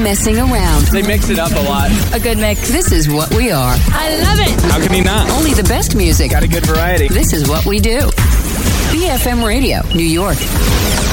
messing around. They mix it up a lot. A good mix. This is what we are. I love it. How can he not? Only the best music. Got a good variety. This is what we do. BFM Radio, New York.